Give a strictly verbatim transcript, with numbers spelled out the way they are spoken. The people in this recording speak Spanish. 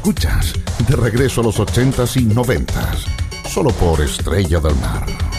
escuchas, de regreso a los ochentas y noventas, solo por Estrella del Mar.